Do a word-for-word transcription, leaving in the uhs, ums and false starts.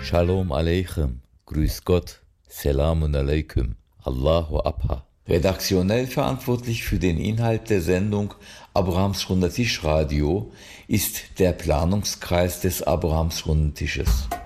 Shalom Aleichem, Grüß Gott, Selamun Aleikum, Allahu Abha. Redaktionell verantwortlich für den Inhalt der Sendung Abrahams Runder Tisch Radio ist der Planungskreis des Abrahams Runden Tisches.